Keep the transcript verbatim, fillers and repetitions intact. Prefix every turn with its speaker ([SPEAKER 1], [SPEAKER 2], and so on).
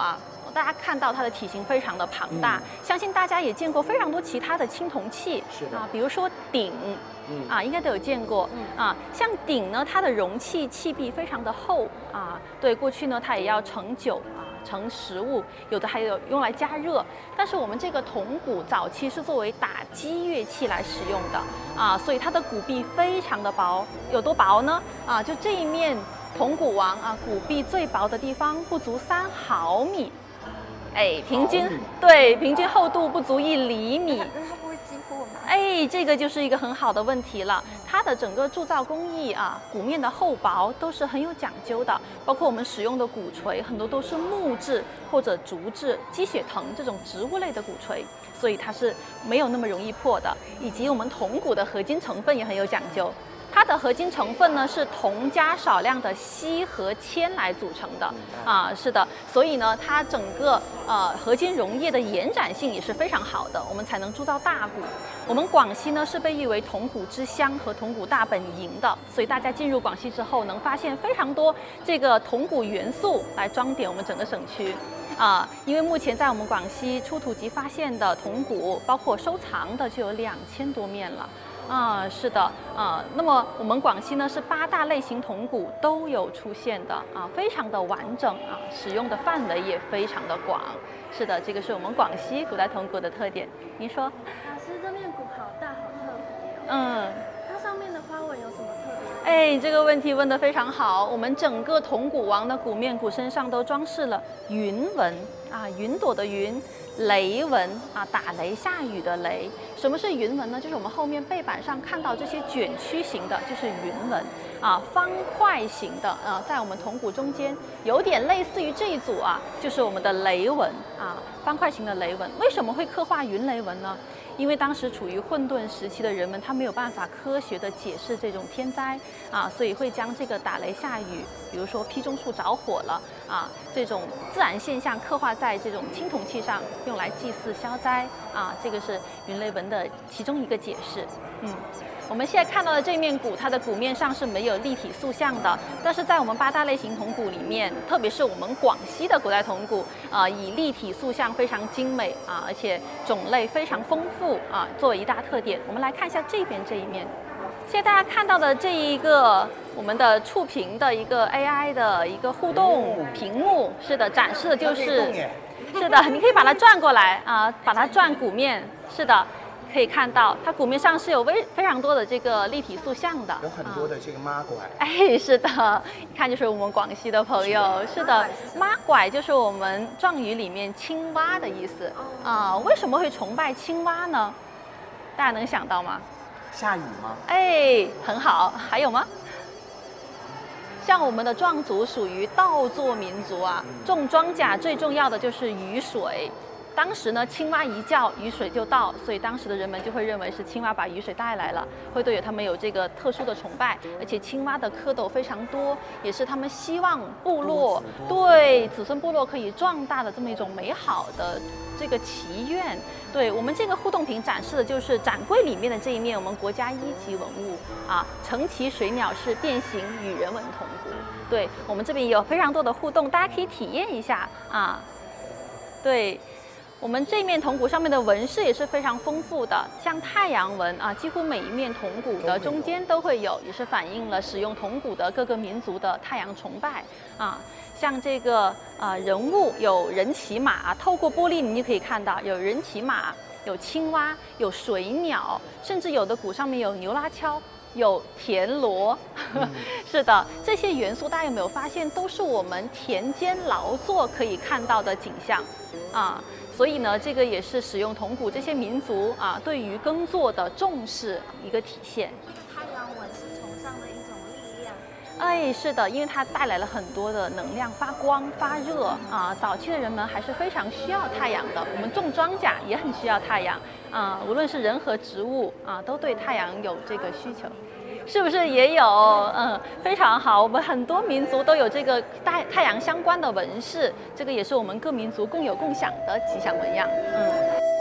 [SPEAKER 1] 啊。 大家看到它的体型非常的庞大，嗯、相信大家也见过非常多其他的青铜器，
[SPEAKER 2] 是的
[SPEAKER 1] 啊，比如说鼎，嗯、啊，应该都有见过，嗯、啊，像鼎呢，它的容器器壁非常的厚啊，对，过去呢它也要盛酒啊，盛食物，有的还有用来加热，但是我们这个铜鼓早期是作为打击乐器来使用的啊，所以它的鼓壁非常的薄，有多薄呢？啊，就这一面铜鼓王啊，鼓壁最薄的地方不足三毫米。 哎，平均对平均厚度不足一厘米，
[SPEAKER 3] 那它不会激破吗？
[SPEAKER 1] 哎，这个就是一个很好的问题了。它的整个铸造工艺啊，鼓面的厚薄都是很有讲究的，包括我们使用的鼓槌，很多都是木质或者竹制、鸡血藤这种植物类的鼓槌，所以它是没有那么容易破的。以及我们铜鼓的合金成分也很有讲究。 它的合金成分呢是铜加少量的锡和铅来组成的啊，是的，所以呢，它整个呃合金溶液的延展性也是非常好的，我们才能铸造大鼓。我们广西呢是被誉为铜鼓之乡和铜鼓大本营的，所以大家进入广西之后，能发现非常多这个铜鼓元素来装点我们整个省区。 啊，因为目前在我们广西出土及发现的铜鼓，包括收藏的就有两千多面了。啊，是的，啊，那么我们广西呢是八大类型铜鼓都有出现的啊，非常的完整啊，使用的范围也非常的广。是的，这个是我们广西古代铜鼓的特点。您说？
[SPEAKER 3] 老师，这面鼓好大，好特别哦。
[SPEAKER 1] 嗯。
[SPEAKER 3] 它上面的花纹有什么特别？
[SPEAKER 1] 哎，这个问题问得非常好。我们整个铜鼓王的鼓面、鼓身上都装饰了云纹啊，云朵的云，雷纹啊，打雷下雨的雷。什么是云纹呢？就是我们后面背板上看到这些卷曲型的，就是云纹啊，方块型的啊，在我们铜鼓中间有点类似于这一组啊，就是我们的雷纹啊，方块型的雷纹。为什么会刻画云雷纹呢？ 因为当时处于混沌时期的人们，他没有办法科学的解释这种天灾啊，所以会将这个打雷下雨，比如说批中树着火了啊，这种自然现象刻画在这种青铜器上，用来祭祀消灾啊，这个是云雷纹的其中一个解释。嗯。 我们现在看到的这面鼓，它的鼓面上是没有立体塑像的，但是在我们八大类型铜鼓里面，特别是我们广西的古代铜鼓，啊、呃，以立体塑像非常精美啊，而且种类非常丰富啊，作为一大特点。我们来看一下这边这一面，现在大家看到的这一个我们的触屏的一个 A I 的一个互动屏幕，是的，展示的就是，是的，你可以把它转过来啊，把它转鼓面，是的。 可以看到，它鼓面上是有非非常多的这个立体塑像的，
[SPEAKER 2] 有很多的这个妈拐。
[SPEAKER 1] 哎，是的，一看就是我们广西的朋友。是的，妈拐就是我们壮语里面青蛙的意思啊。为什么会崇拜青蛙呢？大家能想到吗？
[SPEAKER 2] 下雨吗？
[SPEAKER 1] 哎，很好。还有吗？像我们的壮族属于稻作民族啊，种庄稼最重要的就是雨水。 当时呢，青蛙一叫，雨水就到，所以当时的人们就会认为是青蛙把雨水带来了，会对他们有这个特殊的崇拜。而且青蛙的蝌蚪非常多，也是他们希望部落对子孙部落可以壮大的这么一种美好的这个祈愿。对我们这个互动屏展示的就是展柜里面的这一面，我们国家一级文物啊，承其水鸟式变形羽人纹铜鼓。对我们这边也有非常多的互动，大家可以体验一下啊。对。 我们这面铜鼓上面的纹饰也是非常丰富的，像太阳纹啊，几乎每一面铜鼓的中间都会有，也是反映了使用铜鼓的各个民族的太阳崇拜啊。像这个呃人物有人骑马，透过玻璃你就可以看到有人骑马，有青蛙，有水鸟，甚至有的鼓上面有牛拉敲。 有田螺，嗯、是的，这些元素大家有没有发现，都是我们田间劳作可以看到的景象啊。所以呢，这个也是使用铜鼓这些民族啊对于耕作的重视一个体现。
[SPEAKER 3] 太阳纹是崇尚的一种力量。
[SPEAKER 1] 哎，是的，因为它带来了很多的能量，发光发热啊。早期的人们还是非常需要太阳的，我们种庄稼也很需要太阳啊，无论是人和植物啊，都对太阳有这个需求。 是不是也有？嗯，非常好。我们很多民族都有这个太太阳相关的纹饰，这个也是我们各民族共有共享的吉祥纹样。嗯。